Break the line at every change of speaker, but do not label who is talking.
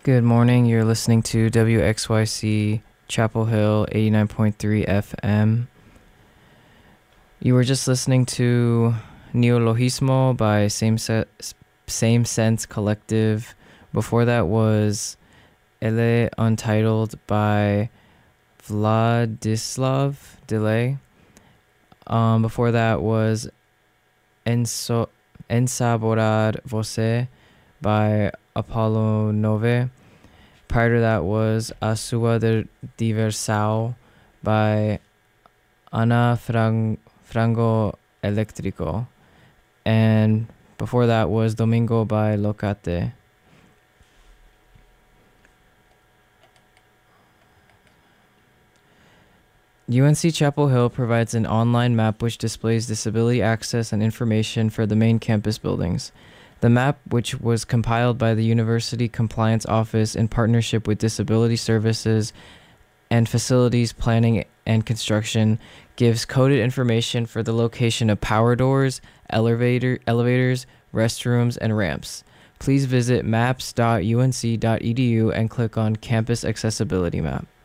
Good morning. You're listening to WXYC Chapel Hill 89.3 FM. You were just listening to Neologismo by Same Sense Collective. Before that was Ele Untitled by Vladislav Delay. Before that was Ensaborar Você by Apollo Nove. Prior to that was A Sua Diversão by Ana Frango Eléctrico. And before that was Domingo by Locate. UNC Chapel Hill provides an online map which displays disability access and information for the main campus buildings. The map, which was compiled by the University Compliance Office in partnership with Disability Services and Facilities Planning and Construction, gives coded information for the location of power doors, elevators, restrooms, and ramps. Please visit maps.unc.edu and click on Campus Accessibility Map.